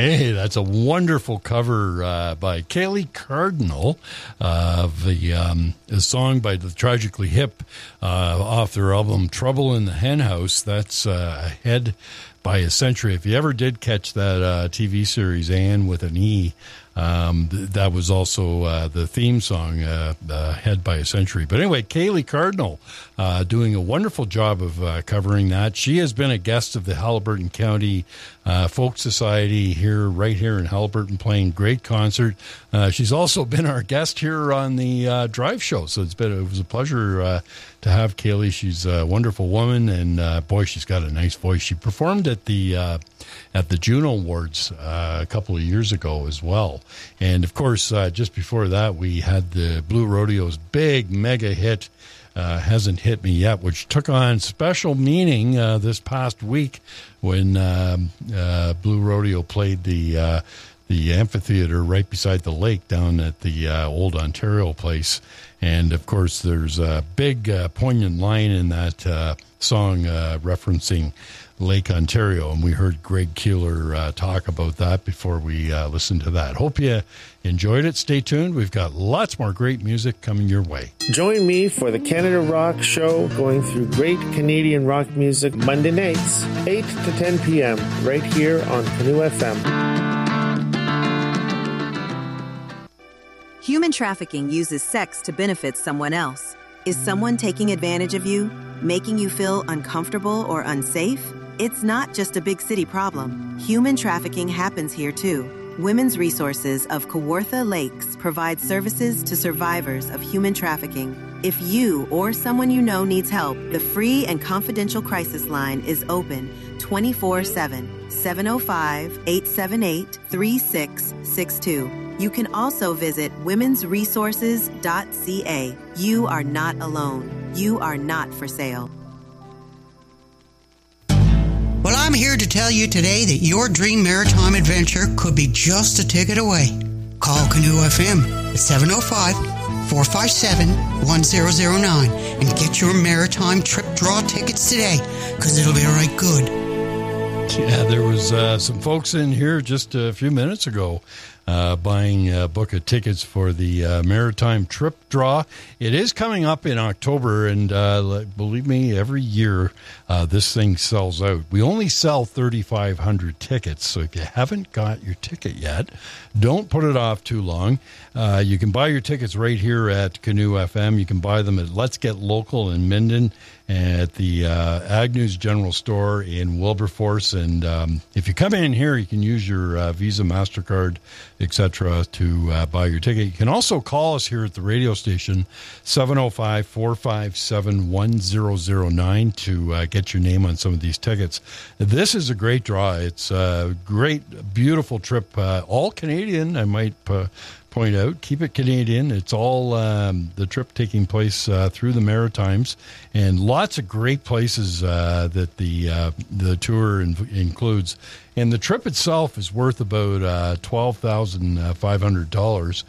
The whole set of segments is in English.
Hey, that's a wonderful cover by Kaylee Cardinal of a song by the Tragically Hip off their album Trouble in the Hen House. That's Ahead by a Century. If you ever did catch that TV series, Anne with an E, that was also the theme song, Head by a Century. But anyway, Kaylee Cardinal doing a wonderful job of covering that. She has been a guest of the Haliburton County Folk Society right here in Haliburton, playing great concert. She's also been our guest here on the Drive Show, so it was a pleasure to have Kaylee. She's a wonderful woman, and boy, she's got a nice voice. She performed at the Juno Awards a couple of years ago as well. And of course, just before that, we had the Blue Rodeo's big mega hit, Hasn't Hit Me Yet, which took on special meaning this past week when Blue Rodeo played the amphitheater right beside the lake down at the old Ontario place. And of course, there's a big poignant line in that song referencing Lake Ontario, and we heard Greg Keeler talk about that before we listened to that. Hope you enjoyed it. Stay tuned. We've got lots more great music coming your way. Join me for the Canada Rock Show, going through great Canadian rock music Monday nights, 8 to 10 p.m., right here on Canoe FM. Human trafficking uses sex to benefit someone else. Is someone taking advantage of you, making you feel uncomfortable or unsafe? It's not just a big city problem. Human trafficking happens here too. Women's Resources of Kawartha Lakes provide services to survivors of human trafficking. If you or someone you know needs help, the free and confidential crisis line is open 24/7, 705-878-3662. You can also visit womensresources.ca. You are not alone. You are not for sale. Well, I'm here to tell you today that your dream maritime adventure could be just a ticket away. Call Canoe FM at 705-457-1009 and get your maritime trip draw tickets today, because it'll be right good. Yeah, there was some folks in here just a few minutes ago buying a book of tickets for the Maritime Trip Draw. It is coming up in October, and believe me, every year this thing sells out. We only sell 3,500 tickets, so if you haven't got your ticket yet, don't put it off too long. You can buy your tickets right here at Canoe FM. You can buy them at Let's Get Local in Minden, at the Agnew's General Store in Wilberforce. And if you come in here, you can use your Visa, MasterCard, etc. to buy your ticket. You can also call us here at the radio station, 705-457-1009, to get your name on some of these tickets. This is a great draw. It's a great, beautiful trip. All Canadian, I might point out. Keep it Canadian. It's all the trip taking place through the Maritimes, and lots of great places that the tour includes. And the trip itself is worth about $12,500.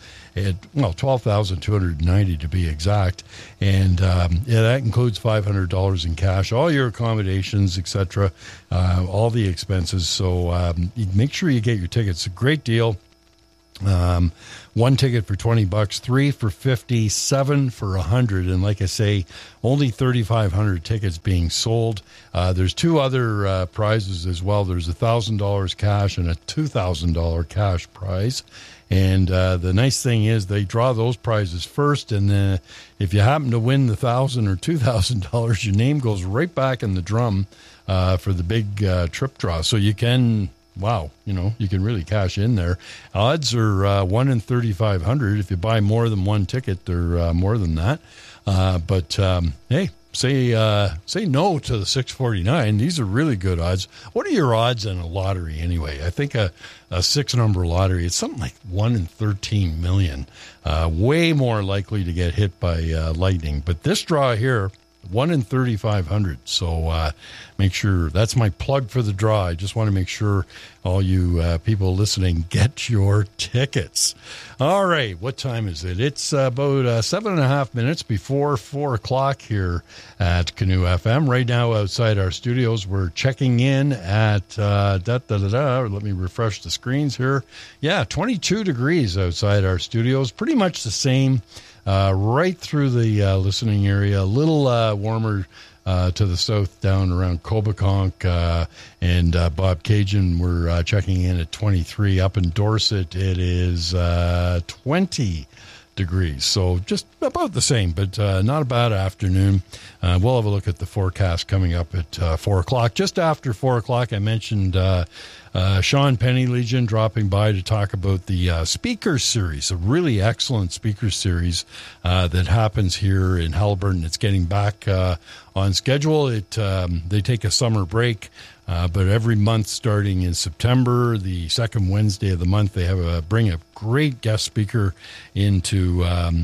$12,290 to be exact. And that includes $500 in cash, all your accommodations, etc., all the expenses. So make sure you get your tickets. It's a great deal. One ticket for $20, 3 for $50, 7 for $100, and like I say, only 3,500 tickets being sold. There's two other prizes as well. There's $1,000 cash and a $2,000 cash prize. And the nice thing is they draw those prizes first, and if you happen to win the $1,000 or $2,000, your name goes right back in the drum for the big trip draw. So you can. Wow, you can really cash in there. Odds are 1 in 3,500. If you buy more than one ticket, they're more than that. But hey, say no to the 649. These are really good odds. What are your odds in a lottery anyway? I think a 6-number lottery, it's something like 1 in 13 million. Way more likely to get hit by lightning. But this draw here, 1 in 3,500. So make sure, that's my plug for the draw. I just want to make sure all you people listening get your tickets. All right, what time is it? It's about 7.5 minutes before 4 o'clock here at Canoe FM. Right now outside our studios, we're checking in at, let me refresh the screens here. Yeah, 22 degrees outside our studios. Pretty much the same right through the listening area. A little warmer to the south down around Cobeconk and Bob Cajun. We're checking in at 23. Up in Dorset, it is 20 degrees. So just about the same, but not a bad afternoon. We'll have a look at the forecast coming up at 4 o'clock. Just after 4 o'clock, I mentioned Sean Penny Legion dropping by to talk about the speaker series, a really excellent speaker series that happens here in Haliburton. It's getting back on schedule. They take a summer break. But every month starting in September, the second Wednesday of the month, they bring a great guest speaker into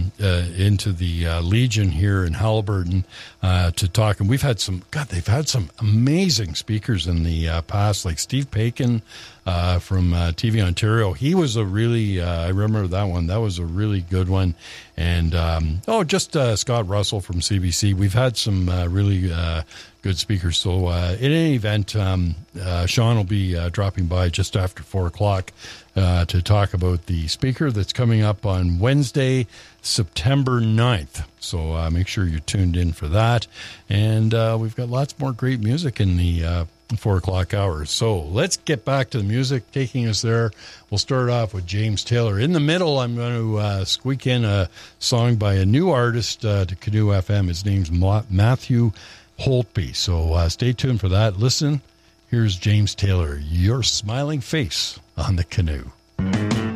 the Legion here in Haliburton to talk. And they've had some amazing speakers in the past, like Steve Paikin from TV Ontario. He was a really, I remember that one. That was a really good one. And, Scott Russell from CBC. We've had some really good speakers. So in any event, Sean will be dropping by just after 4 o'clock to talk about the speaker that's coming up on Wednesday, September 9th. So make sure you're tuned in for that. And we've got lots more great music in the 4 o'clock hour. So let's get back to the music taking us there. We'll start off with James Taylor. In the middle, I'm going to squeak in a song by a new artist to Canoe FM. His name's Matthew Holtby. So stay tuned for that. Listen, here's James Taylor, Your Smiling Face on the Canoe.